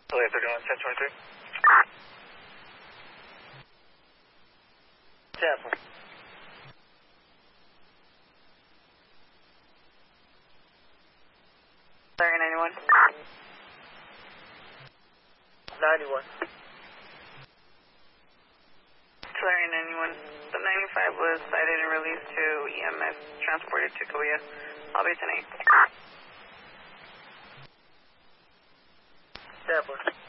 Delay 31, 1023. Tampa. Sorry, 91. 91. Sorry, 91. The 95 was cited and released to EMS, transported to Korea. I'll be tonight. Tampa.